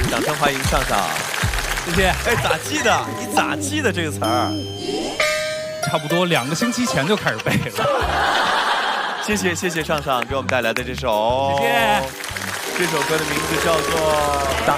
掌声欢迎上上。 谢谢。 哎，咋记的？你咋记的这个词儿？ 差不多2个星期前就开始背了。 谢谢上上给我们带来的这首。 谢谢。 这首歌的名字叫做。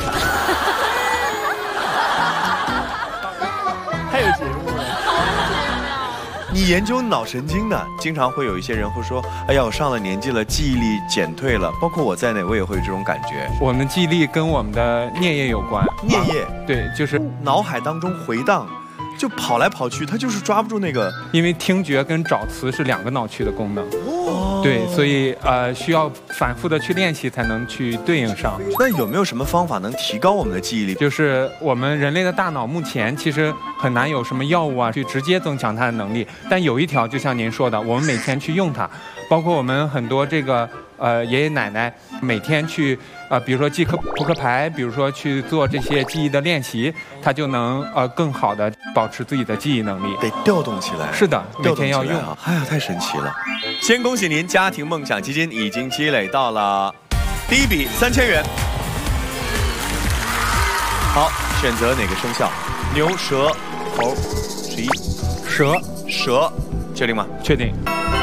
还有节目呢。 你研究脑神经的，经常会有一些人会说：“哎呀，我上了年纪了，记忆力减退了。”包括我在内，我也会有这种感觉。 我们记忆力跟我们的颞叶有关。 颞叶， 对，就是脑海当中回荡，就跑来跑去，它就是抓不住那个。 因为听觉跟找词是2个脑区的功能。 哦， 对，所以需要反复的去练习才能去对应上。 那有没有什么方法能提高我们的记忆力？ 就是我们人类的大脑目前其实很难有什么药物啊去直接增强它的能力，但有一条就像您说的，我们每天去用它，包括我们很多这个爷爷奶奶每天去比如说记扑克牌，比如说去做这些记忆的练习，它就能更好的保持自己的记忆能力。 得调动起来。 是的，每天要用。 哎呀，太神奇了！先恭喜您，家庭梦想基金已经积累到了第一笔3000元。好，选择哪个生肖？牛、蛇、猴，11。蛇，确定吗？ 确定。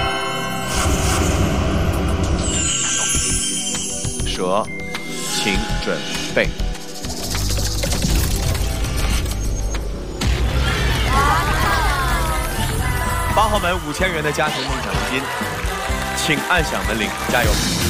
蛇，请准备。8号门5000元的家庭梦想基金，请按响门铃，加油！